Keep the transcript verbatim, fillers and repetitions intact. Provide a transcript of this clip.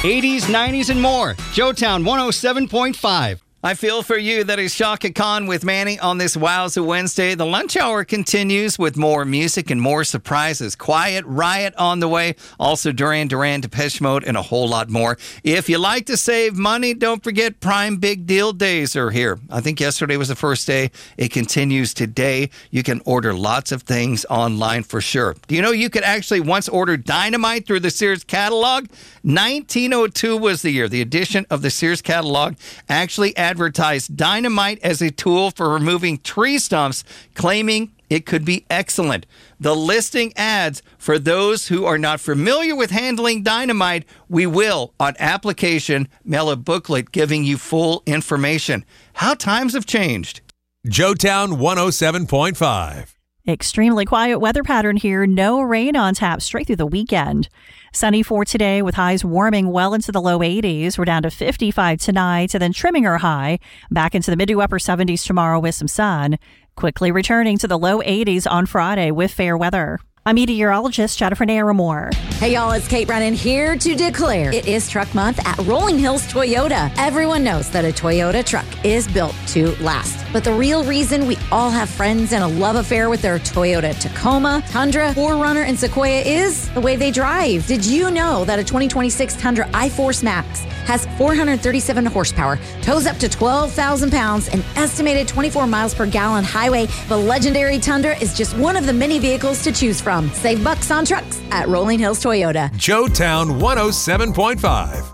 eighties, nineties, and more. Joetown one oh seven point five. I feel for you. That is Shaka Khan with Manny on this Wowza Wednesday. The lunch hour continues with more music and more surprises. Quiet Riot on the way. Also Duran Duran, Depeche Mode, and a whole lot more. If you like to save money, don't forget Prime Big Deal Days are here. I think yesterday was the first day. It continues today. You can order lots of things online for sure. Do you know you could actually once order Dynamite through the Sears catalog? nineteen oh two was the year. The edition of the Sears catalog actually advertised Dynamite as a tool for removing tree stumps, claiming it could be excellent. The listing adds, for those who are not familiar with handling dynamite, we will, on application, mail a booklet giving you full information. How times have changed. Joetown one oh seven point five. Extremely quiet weather pattern here. No rain on tap straight through the weekend. Sunny for today with highs warming well into the low eighties. We're down to fifty-five tonight and then trimming our high back into the mid to upper seventies tomorrow with some sun. Quickly returning to the low eighties on Friday with fair weather. I'm meteorologist Jennifer Naramore. Hey y'all, it's Kate Brennan here to declare it is Truck Month at Rolling Hills Toyota. Everyone knows that a Toyota truck is built to last. But the real reason we all have friends and a love affair with their Toyota Tacoma, Tundra, four runner, and Sequoia is the way they drive. Did you know that a twenty twenty-six Tundra iForce Max has four hundred thirty-seven horsepower, tows up to twelve thousand pounds, and estimated twenty-four miles per gallon highway? The legendary Tundra is just one of the many vehicles to choose from. Save bucks on trucks at Rolling Hills Toyota. Joetown one oh seven point five.